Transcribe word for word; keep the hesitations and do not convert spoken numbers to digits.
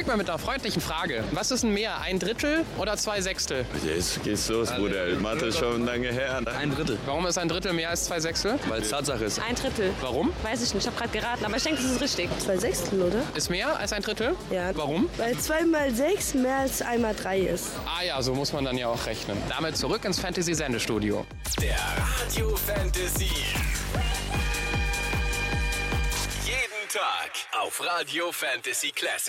Zurück mal mit einer freundlichen Frage. Was ist denn mehr, ein Drittel oder zwei Sechstel? Jetzt geht's los, Bruder. Mathe ist schon lange her. Ein Drittel. Warum ist ein Drittel mehr als zwei Sechstel? Weil es Tatsache ist. Ein Drittel. Warum? Weiß ich nicht, ich habe gerade geraten, aber ich denke, das ist richtig. Zwei Sechstel, oder? Ist mehr als ein Drittel? Ja. Warum? Weil zwei mal sechs mehr als einmal drei ist. Ah ja, so muss man dann ja auch rechnen. Damit zurück ins Fantasy-Sendestudio. Der Radio Fantasy. Jeden Tag auf Radio Fantasy Classic.